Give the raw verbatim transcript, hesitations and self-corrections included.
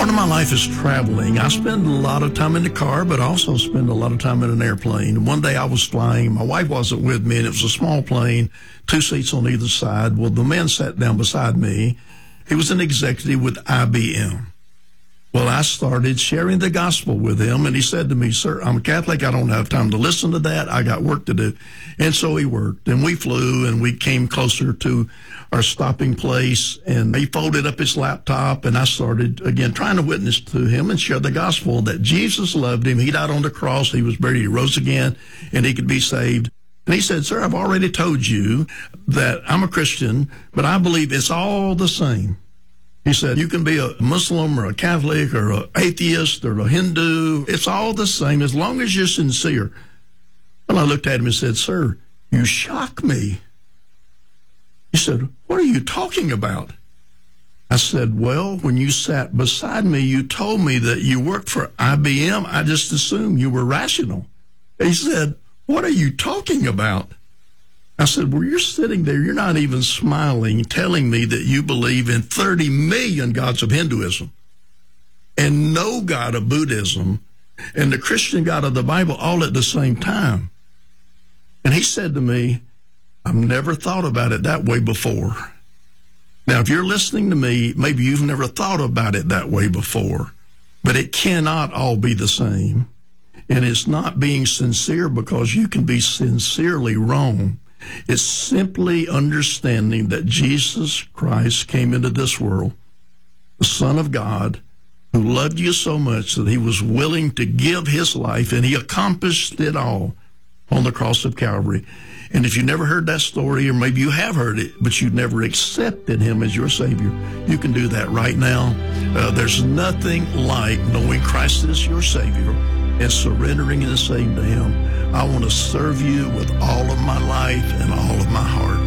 Part of my life is traveling. I spend a lot of time in the car, but also spend a lot of time in an airplane. One day I was flying. My wife wasn't with me, and it was a small plane, two seats on either side. Well, the man sat down beside me. He was an executive with I B M. Well, I started sharing the gospel with him, and he said to me, "Sir, I'm a Catholic. I don't have time to listen to that. I got work to do." And so he worked, and we flew, and we came closer to our stopping place, and he folded up his laptop, and I started, again, trying to witness to him and share the gospel that Jesus loved him. He died on the cross. He was buried. He rose again, and he could be saved. And he said, "Sir, I've already told you that I'm a Christian, but I believe it's all the same." He said, "You can be a Muslim or a Catholic or an atheist or a Hindu. It's all the same as long as you're sincere." Well, I looked at him and said, "Sir, you shock me." He said, "What are you talking about?" I said, "Well, when you sat beside me, you told me that you worked for I B M. I just assumed you were rational." He said, "What are you talking about?" I said, "Well, you're sitting there, you're not even smiling, telling me that you believe in thirty million gods of Hinduism and no God of Buddhism and the Christian God of the Bible all at the same time." And he said to me, "I've never thought about it that way before." Now, if you're listening to me, maybe you've never thought about it that way before, but it cannot all be the same. And it's not being sincere because you can be sincerely wrong. It's simply understanding that Jesus Christ came into this world, the Son of God, who loved you so much that he was willing to give his life, and he accomplished it all on the cross of Calvary. And if you never heard that story, or maybe you have heard it, but you never accepted him as your Savior, you can do that right now. Uh, there's nothing like knowing Christ is your Savior and surrendering and saying to him, "I want to serve you with all of my life and all of my heart."